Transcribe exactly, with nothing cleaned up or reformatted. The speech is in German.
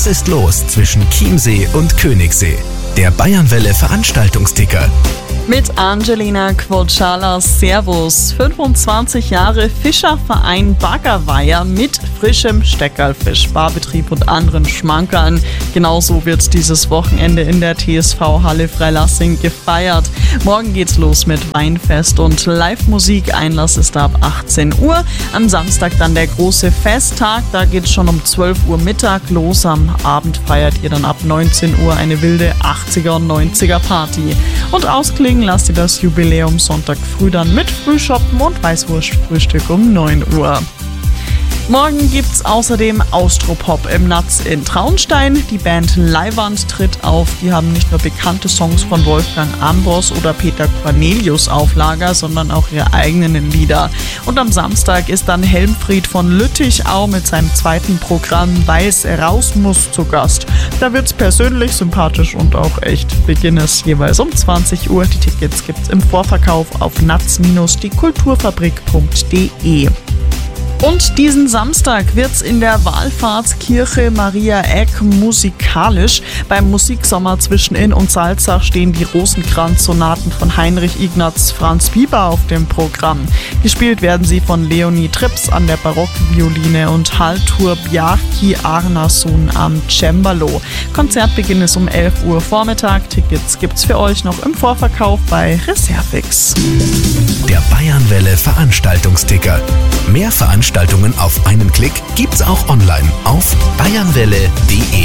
Was ist los zwischen Chiemsee und Königssee? Der Bayernwelle Veranstaltungsticker. Mit Angelina Quotschala, Servus. fünfundzwanzig Jahre Fischerverein Baggerweiher mit frischem Steckerlfisch, Barbetrieb und anderen Schmankerln. Genauso wird dieses Wochenende in der T S V-Halle Freilassing gefeiert. Morgen geht's los mit Weinfest und Live-Musik. Einlass ist ab achtzehn Uhr. Am Samstag dann der große Festtag. Da geht's schon um zwölf Uhr Mittag los. Am Abend feiert ihr dann ab neunzehn Uhr eine wilde achtziger und neunziger Party. Und ausklingen lasst ihr das Jubiläum Sonntag früh dann mit Frühschoppen und Weißwurstfrühstück um neun Uhr. Morgen gibt's außerdem Austropop im Natz in Traunstein. Die Band Leiwand tritt auf. Die haben nicht nur bekannte Songs von Wolfgang Ambros oder Peter Cornelius auf Lager, sondern auch ihre eigenen Lieder. Und am Samstag ist dann Helmfried von Lüttichau mit seinem zweiten Programm Weil's raus muss zu Gast. Da wird's persönlich, sympathisch und auch echt. Beginn ist jeweils um zwanzig Uhr. Die Tickets gibt's im Vorverkauf auf natz die kulturfabrik punkt de. Und diesen Samstag wird's in der Wallfahrtskirche Maria Eck musikalisch. Beim Musiksommer zwischen Inn und Salzach stehen die Rosenkranz-Sonaten von Heinrich Ignaz Franz Bieber auf dem Programm. Gespielt werden sie von Leonie Trips an der Barockvioline und Haltur Bjarki Arnason am Cembalo. Konzertbeginn ist um elf Uhr Vormittag. Tickets gibt's für euch noch im Vorverkauf bei Reservix. Der Bayernwelle Veranstaltungsticker. Mehr Veranstaltungen auf einen Klick gibt's auch online auf bayernwelle punkt de.